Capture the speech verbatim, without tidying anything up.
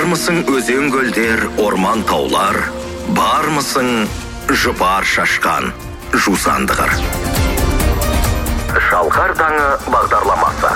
Бармысың өзен көлдер, орман таулар, бармысың жұпар шашқан жусандығыр. Шалқар таңы бағдарламасы.